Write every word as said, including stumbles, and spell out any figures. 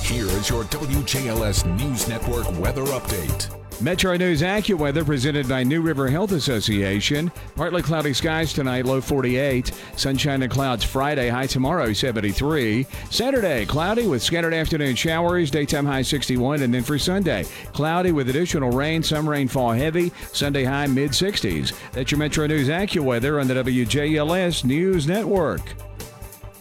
Here is your W J L S News Network weather update. Metro News AccuWeather presented by New River Health Association. Partly cloudy skies tonight, low forty-eight. Sunshine and clouds Friday, high tomorrow, seventy-three. Saturday, cloudy with scattered afternoon showers, daytime high sixty-one. And then for Sunday, cloudy with additional rain, some rainfall heavy, Sunday high mid sixties. That's your Metro News AccuWeather on the W J L S News Network.